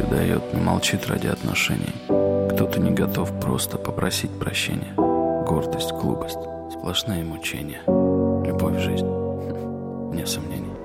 дает, но молчит ради отношений. Кто-то не готов просто попросить прощения. Гордость, глупость, сплошные мучения. Любовь, жизнь, вне сомнений.